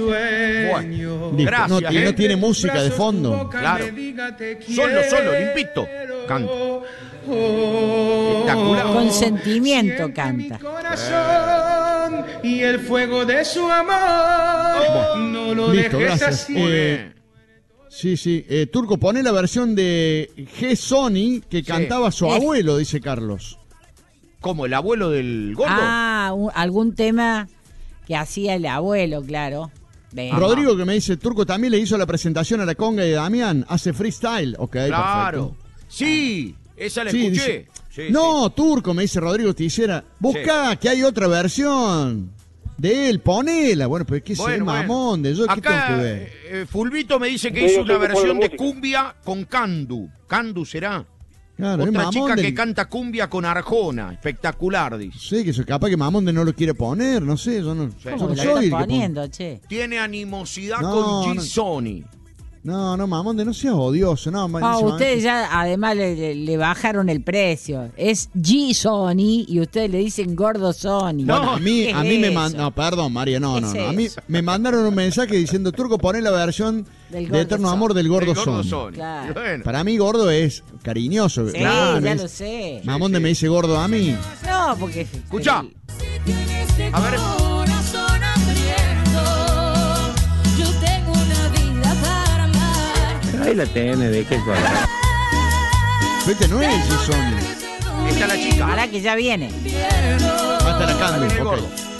Bueno, Listo. gracias. No, y no tiene música de fondo. Claro. Solo, limpito. Canta. Espectacular. Con sentimiento canta. Y el fuego de su amor. No lo Listo, dejes gracias. así. Sí. Turco, poné la versión de G. Sony que cantaba su Es- abuelo, dice Carlos. Como el abuelo del gordo. Algún tema que hacía el abuelo, claro. Ven. Rodrigo que me dice, Turco también le hizo la presentación a la conga de Damián, hace freestyle. Ok, Claro. perfecto. Sí, esa la Sí, escuché. dice- Sí, no, Turco, me dice Rodrigo Tijera, busca que hay otra versión de él, ponela. Bueno, pero es que ese mamón de yo, ¿qué tengo Acá, que ver? Fulvito me dice que hizo una versión de cumbia con Candu. Candu será. Claro, es Otra mamón chica del- que canta cumbia con Arjona. Espectacular, dice. Sí, que capaz que Mamonde no lo quiere poner, no sé, yo no, yo ¿Cómo no lo soy está el que pone. poniendo, che? Tiene animosidad No, con no. G. Sony. No, Mamonde, no seas odioso, no. Ustedes ya además le bajaron el precio. Es G Sony y ustedes le dicen gordo Sony. Bueno, a mí ¿Qué me es mandaron, eso? no, perdón, María, no, ¿Qué no, es no. A mí eso? me mandaron un mensaje diciendo, Turco, poné la versión Del de gordo Eterno Sony. Amor del Gordo, El gordo Sony. Sony. Claro. Bueno. Para mí gordo es cariñoso. Sí, Claro, ya es- lo sé. Mamonde me dice gordo a mí. No, porque... Escuchá. A ver. Corazón hambriento, yo tengo una vida para amar. Ahí la tiene, de qué cosa. Este no es G. Sony. Esta es la chica. Ahora que ya viene. Va a estar acá, Ahí viene el ok. gordo.